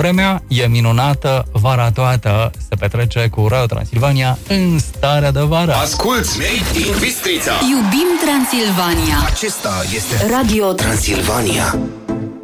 Vremea e minunată, vara toată se petrece cu Radio Transilvania în starea de vară. Asculți Made in Bistrița. Iubim Transilvania. Acesta este Radio Transilvania.